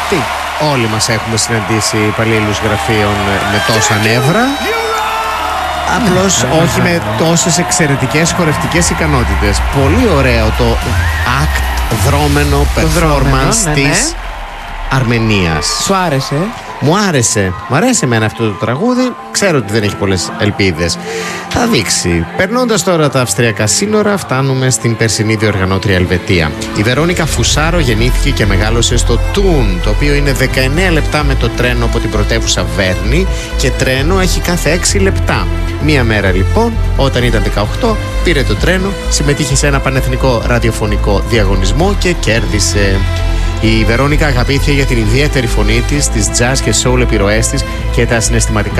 Τι, όλοι μας έχουμε συναντήσει υπαλλήλους γραφείων με τόσα νεύρα. Απλώς όχι με τόσες εξαιρετικές χορευτικές ικανότητες. Πολύ ωραίο το act, δρόμενο performance της Αρμενίας. Σου άρεσε? Μου άρεσε. Μου αρέσει εμένα αυτό το τραγούδι. Ξέρω ότι δεν έχει πολλές ελπίδες. Θα δείξει. Περνώντας τώρα τα αυστριακά σύνορα, φτάνουμε στην περσινή διοργανώτρια Ελβετία. Η Βερόνικα Φουσάρο γεννήθηκε και μεγάλωσε στο Τούν, το οποίο είναι 19 λεπτά με το τρένο από την πρωτεύουσα Βέρνη και τρένο έχει κάθε 6 λεπτά. Μία μέρα λοιπόν, όταν ήταν 18, πήρε το τρένο, συμμετείχε σε ένα πανεθνικό ραδιοφωνικό διαγωνισμό και κέρδισε. Η Βερόνικα αγαπήθηκε για την ιδιαίτερη φωνή της, τις jazz και soul επιρροές της και τα συναισθηματικά